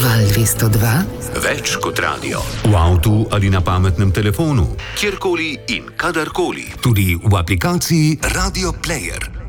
Val 202. Več kot radio. V avtu ali na pametnem telefonu. Kjerkoli in kadarkoli. Tudi v aplikaciji Radio Player.